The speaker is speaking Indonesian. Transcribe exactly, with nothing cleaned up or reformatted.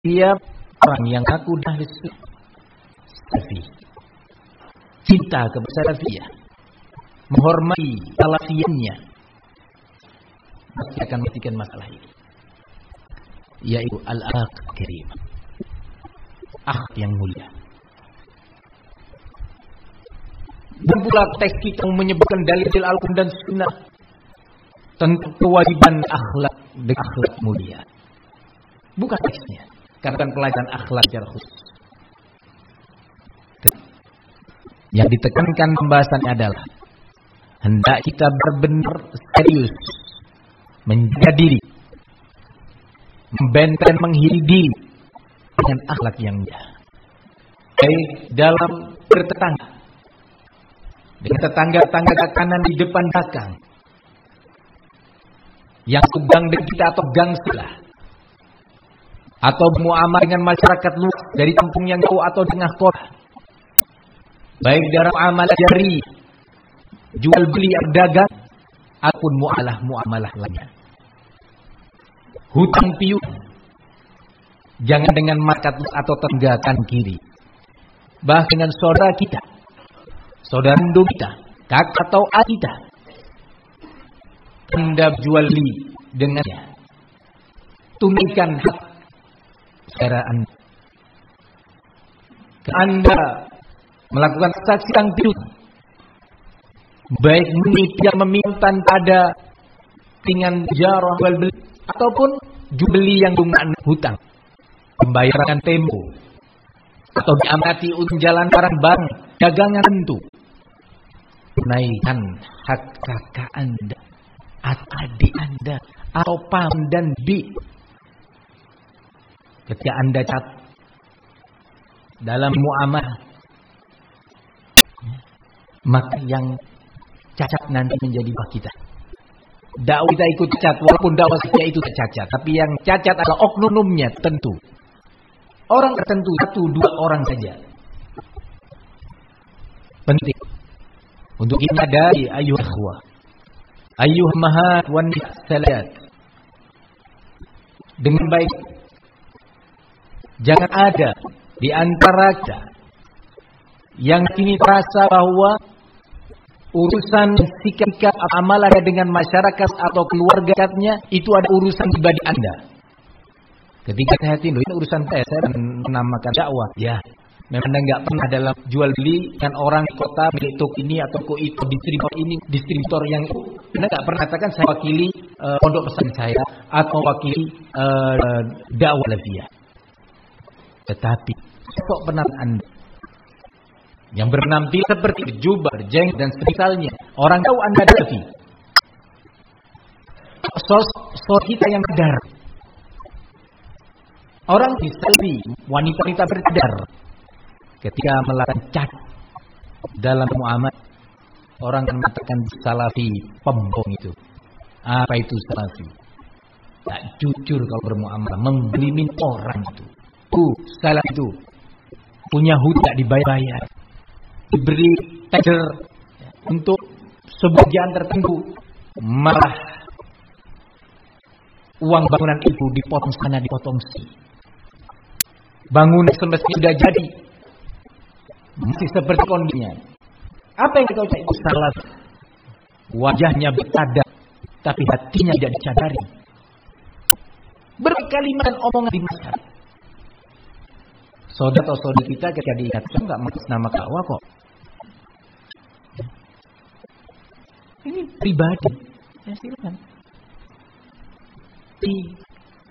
Setiap orang yang aku dah salafi, cinta kepada salafiyah, menghormati salafiannya, pasti akan matikan masalah ini, yaitu al-akh karim, akh yang mulia. Dan pula teks kita menyebutkan dalil Al-Quran dan Sunnah tentang kewajiban akhlak dan akhlak mulia. Bukan teksnya, karena pelajaran akhlak secara khusus. Yang ditekankan pembahasannya adalah hendak kita benar-benar serius menjaga diri, membenteng, menghiri diri dengan akhlak yang mulia, baik dalam bertetangga, dengan tetangga-tetangga kanan di depan belakang, yang gang dengan kita atau gang sebelah, atau muamalah dengan masyarakat luas dari kampung yang jauh atau tengah kota, baik dalam muamalah jari, jual beli dagang, ataupun muamalah muamalah lainnya. Hutang piutang jangan dengan market atau tetangga kanan kiri, bahkan dengan saudara kita, saudara kandung kita, kakak atau adik kita, Anda jual beli dengannya, tunaikan hak saudara Anda. Anda melakukan transaksi hutang piutang, baik yang meminta pada dengan jarah jual beli ataupun jual beli yang dengan hutang, pembayaran tempo, atau diamati untuk jalan barang-barang dagangan tentu, tunaikan hak kakak Anda atau adik Anda atau pam dan bi. Ketika Anda cat dalam muamalah, maka yang cacat nanti menjadi bak kita. Dakwah kita ikut cacat, walaupun dakwah kita itu cacat, tapi yang cacat adalah oknumnya tentu. Orang tertentu, satu dua orang saja. Penting untuk kita dari ayuh ikhwah, ayuh mahat wan salat, dengan baik. Jangan ada di antara kita yang kini terasa bahwa urusan sikap amalan dengan masyarakat atau keluarganya itu ada urusan pribadi Anda. Ketika saya tindu, ini urusan saya, saya menamakan dakwah. Ya, memang Anda nggak pernah dalam jual beli dengan orang di kota, milik toko ini atau toko itu, distributor ini, distributor yang itu. Anda nggak pernah katakan saya wakili uh, pondok pesantren saya atau wakili uh, dakwah Salafiyah. Tetapi kok pernah Anda yang bernampil seperti jubah, jenggot dan semisalnya, orang tahu Anda Salafi. Sos, sos kita yang sadar. Orang di Salafi, wanita-wanita berdar, ketika melakukan cat dalam muamalah, orang akan mengatakan Salafi pembong itu. Apa itu Salafi? Tak jujur kalau bermuamalah, membelimin orang itu. Uh, Salafi itu punya hutang tak dibayar, diberi tender untuk sebagian tertentu, malah uang bangunan itu dipotong sana dipotong sini. Bangunan semestinya sudah jadi, masih seperti kondisinya. Apa yang kau cari? Salah. Wajahnya bercadar, tapi hatinya tidak dicadari. Berkalimat dan omongan di masyarakat. Saudara atau saudara kita ketika diingatkan nggak mengatas nama dakwah kok. Ini pribadi. Ya silakan. Di